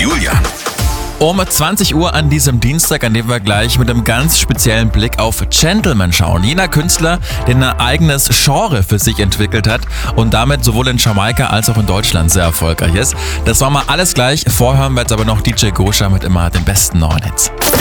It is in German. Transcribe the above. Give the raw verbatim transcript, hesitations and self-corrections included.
Julian. Um zwanzig Uhr an diesem Dienstag, an dem wir gleich mit einem ganz speziellen Blick auf Gentleman schauen. Jener Künstler, der ein eigenes Genre für sich entwickelt hat und damit sowohl in Jamaika als auch in Deutschland sehr erfolgreich ist. Das war mal alles gleich. Vorher hören wir jetzt aber noch D J Gosha mit immer den besten neuen Hits.